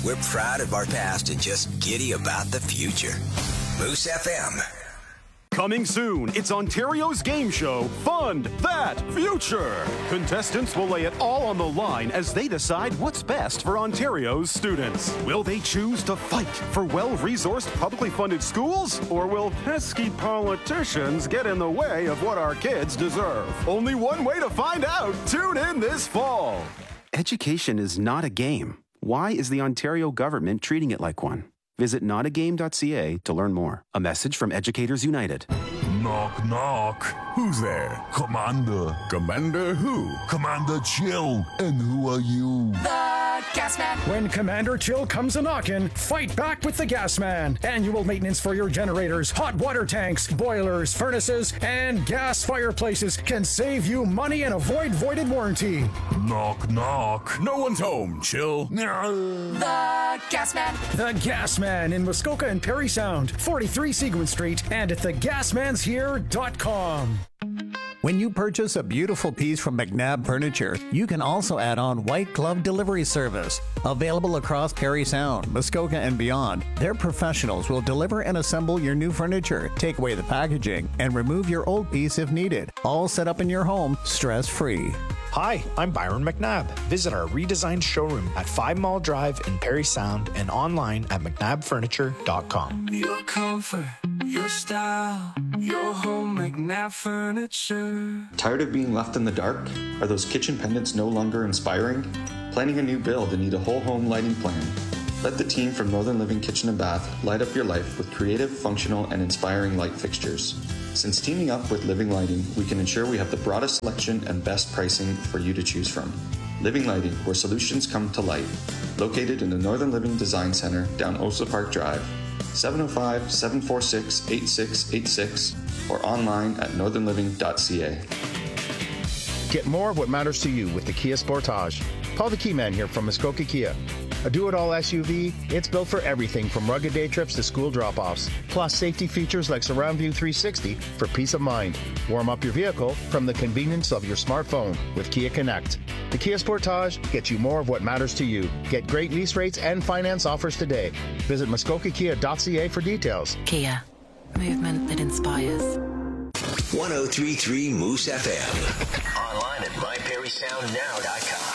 We're proud of our past and just giddy about the future. Moose FM. Coming soon, it's Ontario's game show, Fund That Future. Contestants will lay it all on the line as they decide what's best for Ontario's students. Will they choose to fight for well-resourced, publicly funded schools? Or will pesky politicians get in the way of what our kids deserve? Only one way to find out. Tune in this fall. Education is not a game. Why is the Ontario government treating it like one? Visit notagame.ca to learn more. A message from Educators United. Knock, knock. Who's there? Commander. Commander who? Commander Chill. And who are you? The Gasman. When Commander Chill comes a-knockin', fight back with the Gasman. Annual maintenance for your generators, hot water tanks, boilers, furnaces, and gas fireplaces can save you money and avoid voided warranty. Knock, knock. No one's home, Chill. The Gasman. The Gasman in Muskoka and Perry Sound, 43 Seguin Street, and at thegasmanshere.com. When you purchase a beautiful piece from McNabb Furniture, you can also add on white glove delivery service. Available across Perry Sound, Muskoka, and beyond, their professionals will deliver and assemble your new furniture, take away the packaging, and remove your old piece if needed. All set up in your home, stress-free. Hi, I'm Byron McNabb. Visit our redesigned showroom at 5 Mall Drive in Perry Sound and online at mcnabbfurniture.com. Your comfort, your style, your home, McNabb Furniture. Tired of being left in the dark? Are those kitchen pendants no longer inspiring? Planning a new build and need a whole home lighting plan? Let the team from Northern Living Kitchen and Bath light up your life with creative, functional, and inspiring light fixtures. Since teaming up with Living Lighting, we can ensure we have the broadest selection and best pricing for you to choose from. Living Lighting, where solutions come to light. Located in the Northern Living Design Center down Osa Park Drive, 705-746-8686, or online at northernliving.ca. Get more of what matters to you with the Kia Sportage. Paul the Keyman here from Muskoka Kia. A do-it-all SUV, it's built for everything from rugged day trips to school drop-offs. Plus safety features like Surround View 360 for peace of mind. Warm up your vehicle from the convenience of your smartphone with Kia Connect. The Kia Sportage gets you more of what matters to you. Get great lease rates and finance offers today. Visit muskokakia.ca for details. Kia. Movement that inspires. 1033 Moose FM. Online at myperrysoundnow.com.